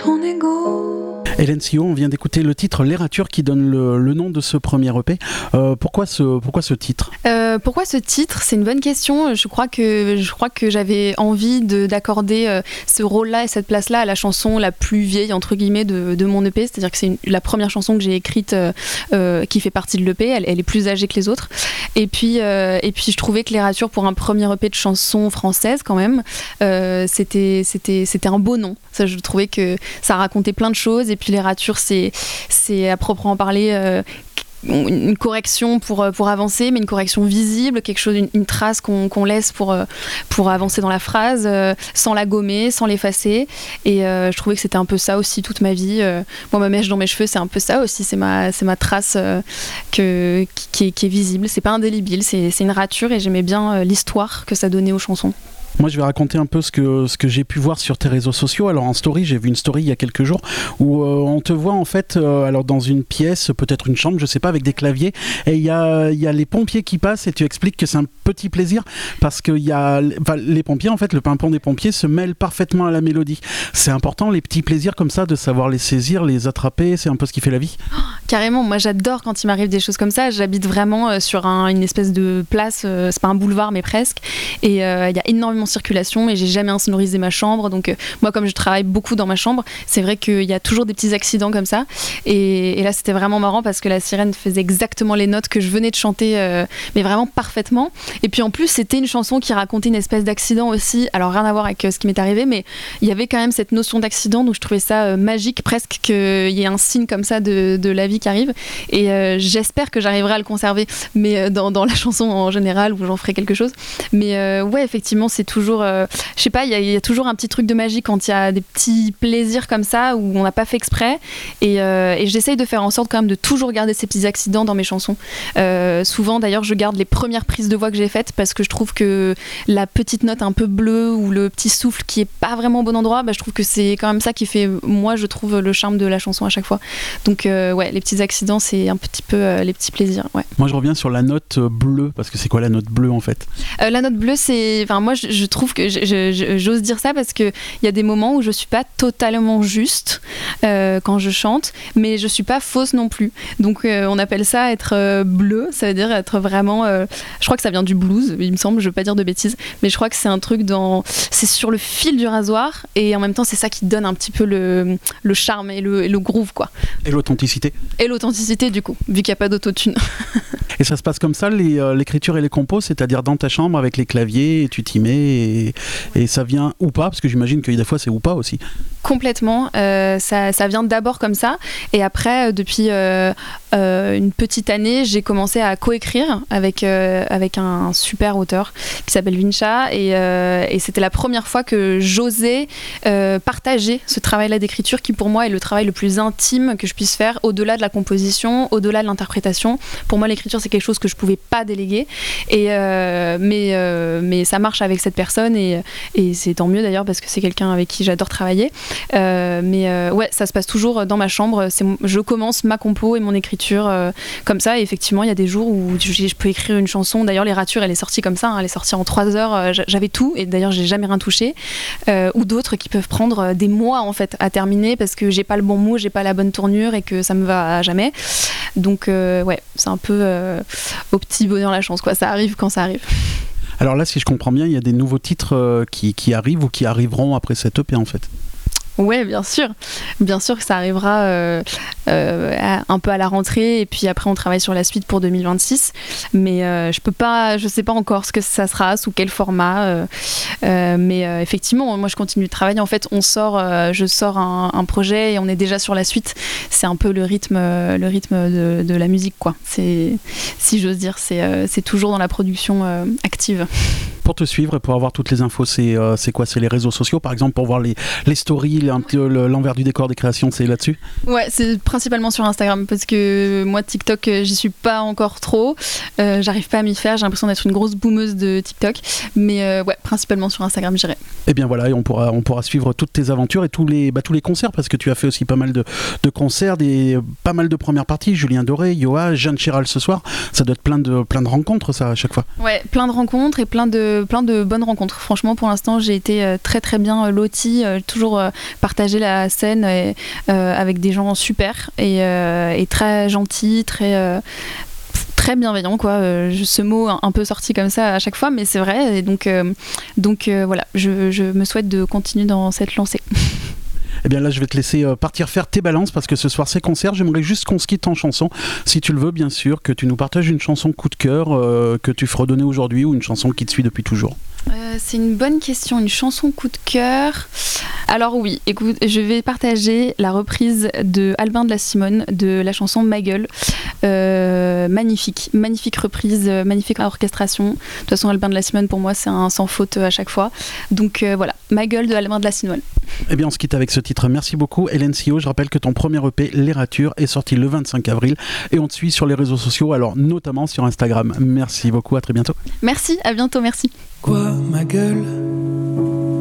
ton ego. Hélène Sillot, on vient d'écouter le titre Les Ratures qui donne le nom de ce premier EP. Pourquoi ce titre ? Pourquoi ce titre ? C'est une bonne question. Je crois que j'avais envie d'accorder ce rôle-là et cette place-là à la chanson la plus vieille entre guillemets de mon EP. C'est-à-dire que c'est la première chanson que j'ai écrite qui fait partie de l'EP. Elle est plus âgée que les autres. Et puis je trouvais que Les Ratures pour un premier EP de chansons françaises quand même, c'était un beau nom. Ça, je trouvais que ça racontait plein de choses. Et puis Les Ratures, c'est à proprement parler une correction pour avancer, mais une correction visible, quelque chose, une trace qu'on laisse pour avancer dans la phrase, sans la gommer, sans l'effacer. Et je trouvais que c'était un peu ça aussi toute ma vie. Moi, ma mèche dans mes cheveux, c'est un peu ça aussi. C'est ma trace qui est visible. C'est pas indélébile, c'est une rature, et j'aimais bien l'histoire que ça donnait aux chansons. Moi, je vais raconter un peu ce que j'ai pu voir sur tes réseaux sociaux. Alors, en story, j'ai vu une story il y a quelques jours où on te voit en fait alors dans une pièce, peut-être une chambre, je sais pas, avec des claviers, et il y a les pompiers qui passent, et tu expliques que c'est un petit plaisir parce que les pompiers, en fait, le pimpon des pompiers se mêle parfaitement à la mélodie. C'est important, les petits plaisirs comme ça, de savoir les saisir, les attraper, c'est un peu ce qui fait la vie. Carrément, moi j'adore quand il m'arrive des choses comme ça. J'habite vraiment sur une espèce de place, c'est pas un boulevard mais presque, et il y a énormément de circulation, et j'ai jamais insonorisé ma chambre, donc moi comme je travaille beaucoup dans ma chambre, c'est vrai qu'il y a toujours des petits accidents comme ça, et là c'était vraiment marrant parce que la sirène faisait exactement les notes que je venais de chanter, mais vraiment parfaitement. Et puis en plus c'était une chanson qui racontait une espèce d'accident aussi, alors rien à voir avec ce qui m'est arrivé, mais il y avait quand même cette notion d'accident, donc je trouvais ça magique presque qu'il y ait un signe comme ça de la vie qui arrive, et j'espère que j'arriverai à le conserver, mais dans la chanson en général, où j'en ferai quelque chose. Mais ouais, effectivement, c'est toujours, je sais pas, il y a toujours un petit truc de magie quand il y a des petits plaisirs comme ça où on n'a pas fait exprès, et j'essaye de faire en sorte quand même de toujours garder ces petits accidents dans mes chansons. Souvent d'ailleurs je garde les premières prises de voix que j'ai faites parce que je trouve que la petite note un peu bleue ou le petit souffle qui est pas vraiment au bon endroit, je trouve que c'est quand même ça qui fait, moi je trouve, le charme de la chanson à chaque fois. Donc ouais, les petits accidents, c'est un petit peu les petits plaisirs. Ouais. Moi je reviens sur la note bleue, parce que c'est quoi la note bleue en fait ? La note bleue, c'est, enfin moi je trouve que j'ose dire ça parce que il y a des moments où je suis pas totalement juste quand je chante, mais je suis pas fausse non plus. Donc on appelle ça être bleu, ça veut dire être vraiment, je crois que ça vient du blues, il me semble, je veux pas dire de bêtises, mais je crois que c'est un truc c'est sur le fil du rasoir, et en même temps c'est ça qui donne un petit peu le charme et le groove, quoi. Et l'authenticité. Et l'authenticité du coup, vu qu'il n'y a pas d'autotune. Et ça se passe comme ça, l'écriture et les compos, c'est-à-dire dans ta chambre avec les claviers, et tu t'y mets, et ça vient ou pas, parce que j'imagine que des fois c'est ou pas aussi. Complètement, ça vient d'abord comme ça, et après depuis une petite année j'ai commencé à coécrire avec un super auteur qui s'appelle Vincha, et c'était la première fois que j'osais partager ce travail-là d'écriture qui pour moi est le travail le plus intime que je puisse faire, au-delà de la composition, au-delà de l'interprétation. Pour moi l'écriture c'est quelque chose que je pouvais pas déléguer, mais ça marche avec cette personne, et c'est tant mieux d'ailleurs parce que c'est quelqu'un avec qui j'adore travailler. Ouais, ça se passe toujours dans ma chambre. Je commence ma compo et mon écriture comme ça, et effectivement il y a des jours où je peux écrire une chanson. D'ailleurs Les Ratures, elle est sortie comme ça, elle est sortie en 3 heures, j'avais tout, et d'ailleurs j'ai jamais rien touché, ou d'autres qui peuvent prendre des mois en fait à terminer parce que j'ai pas le bon mot, j'ai pas la bonne tournure, et que ça me va à jamais. Donc ouais, c'est un peu au petit bonheur la chance, quoi. Ça arrive quand ça arrive. Alors là, si je comprends bien, il y a des nouveaux titres qui arrivent ou qui arriveront après cette EP en fait. Ouais, bien sûr que ça arrivera un peu à la rentrée, et puis après on travaille sur la suite pour 2026, mais je sais pas encore ce que ça sera, sous quel format, mais effectivement moi je continue de travailler. En fait je sors un projet et on est déjà sur la suite. C'est un peu le rythme de la musique, quoi. Si j'ose dire, c'est toujours dans la production active. Pour te suivre et pour avoir toutes les infos, c'est quoi ? C'est les réseaux sociaux, par exemple, pour voir les stories, un peu l'envers du décor des créations, c'est là-dessus ? Ouais, c'est principalement sur Instagram, parce que moi, TikTok, j'y suis pas encore trop. J'arrive pas à m'y faire, j'ai l'impression d'être une grosse boomeuse de TikTok. Mais ouais, principalement sur Instagram, j'irai. Et bien voilà, et on pourra suivre toutes tes aventures et tous les concerts, parce que tu as fait aussi pas mal de concerts, pas mal de premières parties, Julien Doré, Yoa, Jeanne Chéral ce soir. Ça doit être plein de rencontres, ça, à chaque fois. Ouais, plein de rencontres et plein de bonnes rencontres. Franchement, pour l'instant, j'ai été très très bien lotie, toujours partager la scène avec des gens super et très gentils, très bienveillant, quoi. Ce mot un peu sorti comme ça à chaque fois, mais c'est vrai. Et donc voilà, je me souhaite de continuer dans cette lancée. Eh bien là, je vais te laisser partir faire tes balances parce que ce soir c'est concert. J'aimerais juste qu'on se quitte en chanson, si tu le veux, bien sûr, que tu nous partages une chanson coup de cœur que tu fredonnais aujourd'hui ou une chanson qui te suit depuis toujours. C'est une bonne question, une chanson coup de cœur. Alors oui, écoute, je vais partager la reprise de Albin de la Simone de la chanson Ma Gueule. Magnifique reprise, magnifique orchestration. De toute façon, Albin de la Simone pour moi c'est un sans faute à chaque fois. Donc voilà, Ma Gueule de Albin de la Simone. Eh bien on se quitte avec ce titre. Merci beaucoup Hélène Sio. Je rappelle que ton premier EP Les Ratures est sorti le 25 avril et on te suit sur les réseaux sociaux, alors notamment sur Instagram. Merci beaucoup, à très bientôt. Merci, à bientôt, merci. Quoi, ma gueule?